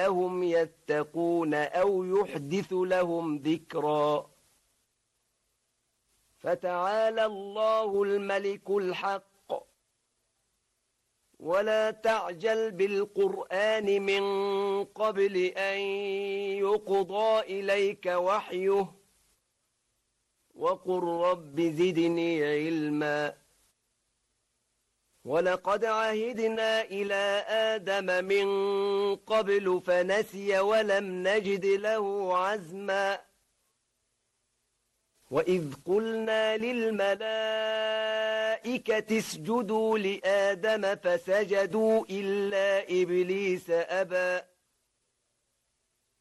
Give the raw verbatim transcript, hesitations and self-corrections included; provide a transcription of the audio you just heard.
لعلهم يتقون أو يحدث لهم ذكرا. فتعالى الله الملك الحق، ولا تعجل بالقرآن من قبل أن يقضى إليك وحيه، وقل رب زدني علما. ولقد عهدنا إلى آدم من قبل فنسي ولم نجد له عزما. وإذ قلنا للملائكة اسجدوا لآدم فسجدوا إلا إبليس أبى